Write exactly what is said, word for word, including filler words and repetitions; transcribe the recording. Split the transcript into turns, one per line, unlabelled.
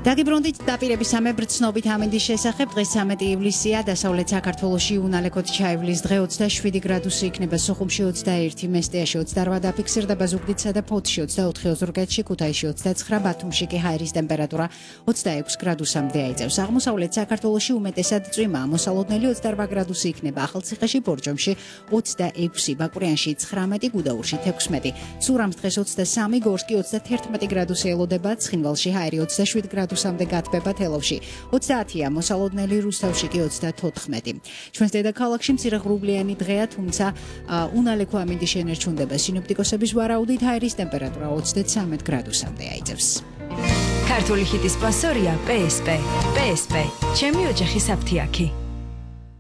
დაგიბრუნდით დაპირების სამებრ ცნობით ამინდის შესახებ დღეს ცამეტი ივლისია დასავლეთ საქართველოში უნალექოდ ჩაივლის დღე ოცდაშვიდი გრადუსი იქნება სოხუმში ოცდაერთი მესტიაში ოცდარვა დაფიქსირდება ზუგდიდსა და ფოთში ოცდაოთხი ოზურგეთში ქუთაისში ოცდაცხრა ბათუმში კი ჰაერის ტემპერატურა ოცდაექვსი გრადუსამდე აიწევს აღმოსავლეთ საქართველოში უმეტესად წვიმაა მოსალოდნელი ოცდარვა გრადუსი იქნება ახალციხეში ბორჯომში ოცდაექვსი ბაკურიანში ცხრამეტი გუდაურში თექვსმეტი სურამს დღეს ოცდასამი გორსკი ოცდაათერთმეტი გრადუსი ელოდება ცხინვალში ჰაერი ოცდაშვიდი გრადუსამდე გათბება თელავში ოცდაათია მოსალოდნელი რუსთავში კი ოცდათოთხმეტი ჩვენს დედაქალაქში მცირე ღრუბლიანი დღეა თუმცა უნალექო ამინდი შენერჩუნდება სინოპტიკოსების ვარაუდით ჰაერის ტემპერატურა ოცდაცამეტ გრადუსამდე აიწევს
ქართული ჰიტის სპონსორია პე ეს პე პე ეს პე ჩემი ოჯახის აფთიაქი